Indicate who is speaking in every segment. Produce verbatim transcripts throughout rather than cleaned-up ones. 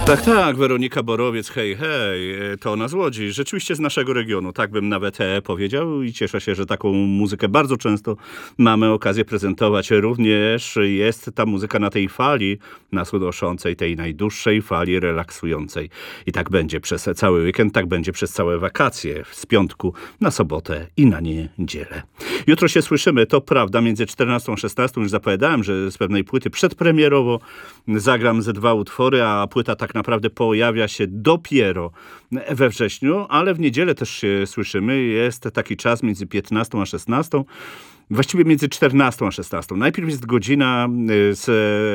Speaker 1: Tak, tak, Weronika Borowiec, hej, hej, to ona z Łodzi, rzeczywiście z naszego regionu, tak bym nawet e, powiedział i cieszę się, że taką muzykę bardzo często mamy okazję prezentować. Również jest ta muzyka na tej fali nas unoszącej, tej najdłuższej fali relaksującej. I tak będzie przez cały weekend, tak będzie przez całe wakacje, z piątku na sobotę i na niedzielę. Jutro się słyszymy, to prawda, między czternastą a szesnastą już zapowiadałem, że z pewnej płyty przedpremierowo zagram ze dwa utwory, a płyta tak naprawdę pojawia się dopiero we wrześniu, ale w niedzielę też się słyszymy. Jest taki czas między piętnastą a szesnastą. Właściwie między czternastą a szesnastą. Najpierw jest godzina z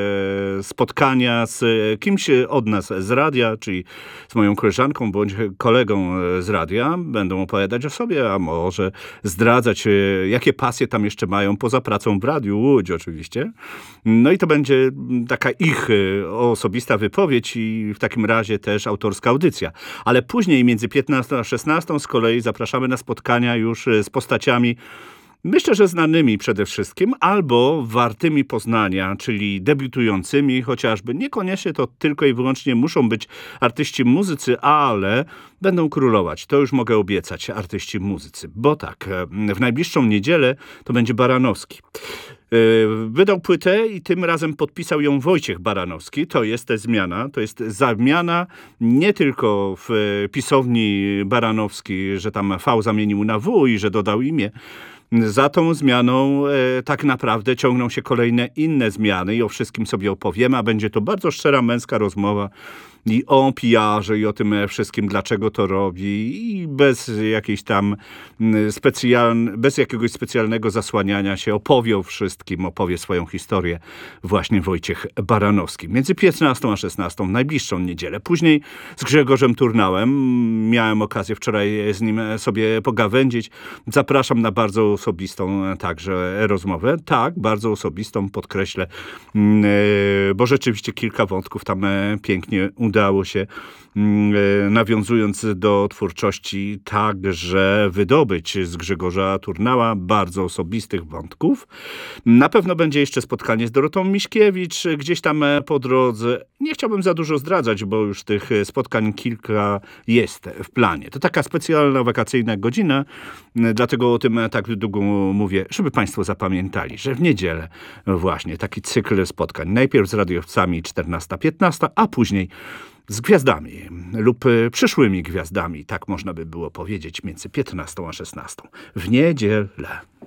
Speaker 1: spotkania z kimś od nas z radia, czyli z moją koleżanką bądź kolegą z radia. Będą opowiadać o sobie, a może zdradzać, jakie pasje tam jeszcze mają poza pracą w Radiu Łódź oczywiście. No i to będzie taka ich osobista wypowiedź i w takim razie też autorska audycja. Ale później między piętnastą a szesnastą z kolei zapraszamy na spotkania już z postaciami, myślę, że znanymi przede wszystkim, albo wartymi poznania, czyli debiutującymi chociażby. Niekoniecznie to tylko i wyłącznie muszą być artyści muzycy, ale będą królować. To już mogę obiecać, artyści muzycy. Bo tak, w najbliższą niedzielę to będzie Baranowski. Wydał płytę i tym razem podpisał ją Wojciech Baranowski. To jest ta zmiana, to jest zamiana nie tylko w pisowni Baranowski, że tam V zamienił na W i że dodał imię. Za tą zmianą e, tak naprawdę ciągną się kolejne inne zmiany i o wszystkim sobie opowiemy, a będzie to bardzo szczera męska rozmowa i o P R-ze i o tym wszystkim, dlaczego to robi i bez jakiejś tam specjalne, bez jakiegoś specjalnego zasłaniania się opowie o wszystkim, opowie swoją historię właśnie Wojciech Baranowski. Między piętnastą a szesnastą, najbliższą niedzielę. Później z Grzegorzem Turnałem, miałem okazję wczoraj z nim sobie pogawędzić. Zapraszam na bardzo osobistą także rozmowę. Tak, bardzo osobistą, podkreślę, bo rzeczywiście kilka wątków tam pięknie udało się, nawiązując do twórczości, także wydobyć z Grzegorza Turnała bardzo osobistych wątków. Na pewno będzie jeszcze spotkanie z Dorotą Miśkiewicz gdzieś tam po drodze. Nie chciałbym za dużo zdradzać, bo już tych spotkań kilka jest w planie. To taka specjalna wakacyjna godzina, dlatego o tym tak długo mówię, żeby państwo zapamiętali, że w niedzielę właśnie taki cykl spotkań. Najpierw z radiowcami czternasta piętnasta, a później z gwiazdami lub przyszłymi gwiazdami, tak można by było powiedzieć, między piętnastą a szesnastą. W niedzielę.